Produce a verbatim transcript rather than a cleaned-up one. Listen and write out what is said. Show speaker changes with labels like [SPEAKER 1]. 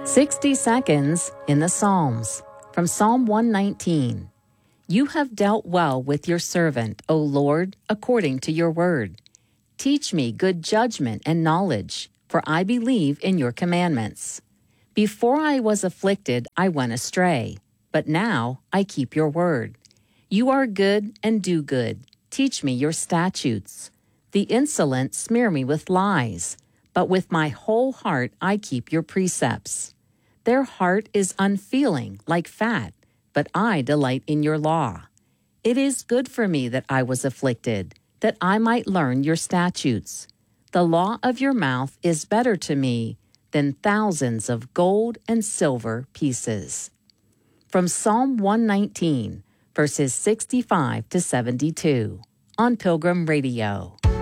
[SPEAKER 1] sixty seconds in the Psalms from Psalm one nineteen. You have dealt well with your servant, O Lord, according to your word. Teach me good judgment and knowledge, for I believe in your commandments. Before I was afflicted, I went astray, but now I keep your word. You are good and do good. Teach me your statutes. The insolent smear me with lies, but with my whole heart I keep your precepts. Their heart is unfeeling like fat, but I delight in your law. It is good for me that I was afflicted, that I might learn your statutes. The law of your mouth is better to me than thousands of gold and silver pieces. From Psalm one nineteen, verses sixty-five to seventy-two, on Pilgrim Radio.